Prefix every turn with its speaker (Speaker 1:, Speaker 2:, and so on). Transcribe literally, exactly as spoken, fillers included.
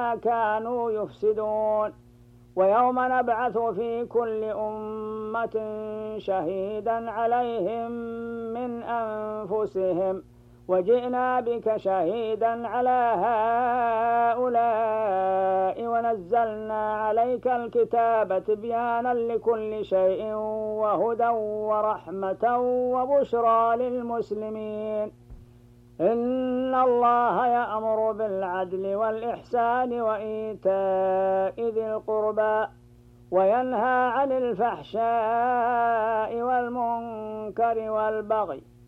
Speaker 1: كانوا يفسدون. ويوم نبعث في كل أمة شهيدا عليهم من أنفسهم وجئنا بك شهيدا على هؤلاء ونزلنا عليك الكتاب تبيانا لكل شيء وهدى ورحمة وبشرى للمسلمين. إن الله يأمر بالعدل والإحسان وإيتاء ذي القربى وينهى عن الفحشاء والمنكر والبغي